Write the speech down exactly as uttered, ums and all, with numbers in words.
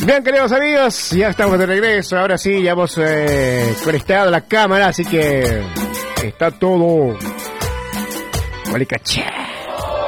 Bien, queridos amigos, ya estamos de regreso. Ahora sí, ya hemos eh, conectado la cámara, así que está todo. Vale, caché.